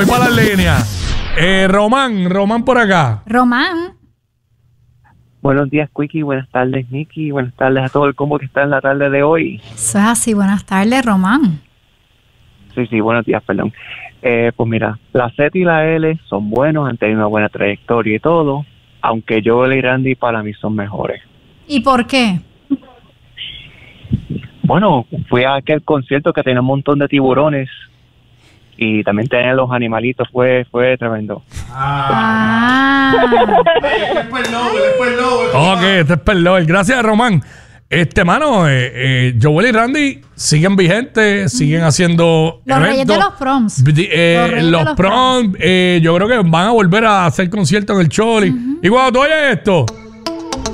Voy para la línea. Román por acá. Román. Buenos días, Quickie. Buenas tardes, Nicky. Buenas tardes a todo el combo que está en la tarde de hoy. Eso es así. Buenas tardes, Román. Sí, buenos días, perdón. Pues mira, la Z y la L son buenos, han tenido una buena trayectoria y todo, aunque Joel y Randy para mí son mejores. ¿Y por qué? Bueno, fui a aquel concierto que tenía un montón de tiburones y también tener los animalitos, fue tremendo. Ok, este es Perlover. Gracias, Román. Mano, Joel y Randy siguen vigentes, siguen haciendo Los reyes de los proms. Los proms, yo creo que van a volver a hacer conciertos en el Choli. Y cuando tú oyes esto...